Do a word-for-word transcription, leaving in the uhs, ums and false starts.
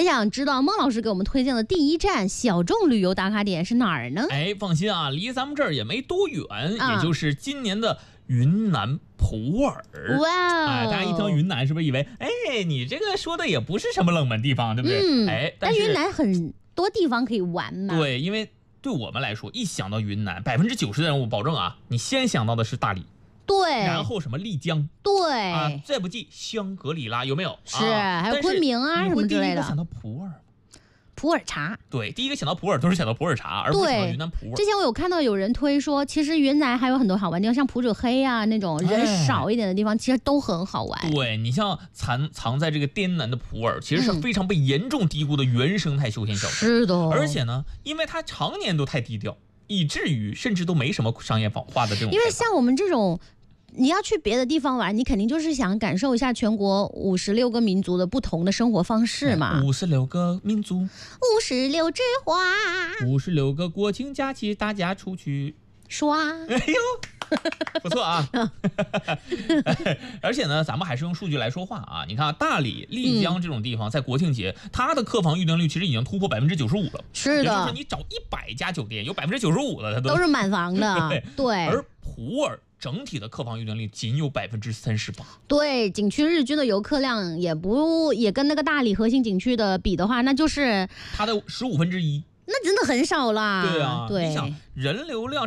想知道孟老师给我们推荐的第一站小众旅游打卡点是哪儿呢？ 哎，放心啊，离咱们这儿也没多远， 啊、 也就是今年的云南普洱。 哇、 哎，大家一听云南是不是以为，哎，你这个说的也不是什么冷门地方，对不对？ 嗯， 哎， 但云南很多地方可以玩嘛。 对，因为对我们来说，一想到云南，百分之九十的人我保证啊，你先想到的是大理。 对， 然后什么丽江， 对啊，再不济香格里拉有没有？ 是， 啊、 还有昆明啊什么之类的。 你会第一个想到普洱， 普洱茶。 对，第一个想到普洱都是想到普洱茶，而不是想到云南普洱。 之前我有看到有人推说，其实云南还有很多好玩地方，像普者黑啊那种人少一点的地方，哎、其实都很好玩。 对，你像藏藏在这个滇南的普洱，其实是非常被严重低估的原生态休闲小镇。 是的， 而且呢，因为它常年都太低调，以至于甚至都没什么商业化的这种。 因为像我们这种。你要去别的地方玩，你肯定就是想感受一下全国五十六个民族的不同的生活方式嘛。 五十六个民族， 五十六枝花， 五十六个国庆假期，大家出去刷。 哎呦，不错啊！而且呢，咱们还是用数据来说话啊。你看，大理、丽江这种地方，在国庆节，嗯、它的客房预订率其实已经突破百分之九十五了。 是的， 也就是你找一百家酒店，有百分之九十五的它都都是满房的。对， 对而普洱整体的客房预订率仅有百分之三十八。 对，景区日均的游客量也不也跟那个大理核心景区的比的话，那就是它的十五分之一。 那真的很少啦。 对啊， 对， 你想人流量。